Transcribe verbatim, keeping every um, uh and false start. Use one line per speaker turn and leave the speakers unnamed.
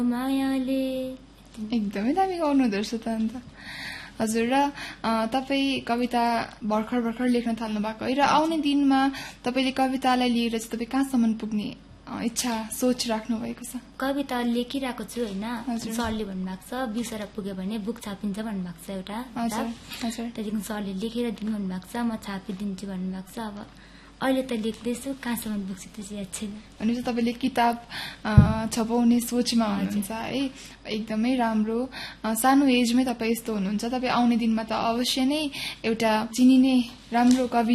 मायाले
एकदमै दामी गाउनु हुँदो रहेछ त अन्त हजुर। र तपाईँ कविता भर्खर भर्खर लेख्न थाल्नु भएको है, र आउने दिनमा तपाईँले कवितालाई लिएर चाहिँ तपाईँ कहाँसम्म पुग्ने इच्छा सोच राख्नु भएको छ?
कविता लेखिरहेको छु होइन, सरले भन्नुभएको छ बिसरा पुग्यो भने बुक छापिन्छ भन्नुभएको छ एउटा, त्यहाँदेखि सरले लेखेर दिनु भन्नुभएको छ, म छापिदिन्छु भन्नुभएको छ। अब अहिले त लेख्दैछु, कहाँसम्म पुग्छ त्यो चाहिँ याद छैन।
भनेपछि तपाईँले किताब छपाउने सोचमा हुनुहुन्छ है, एकदमै राम्रो। सानो एजमै तपाईँ यस्तो हुनुहुन्छ, तपाईँ आउने दिनमा त अवश्य नै एउटा चिनिने राम्रो कवि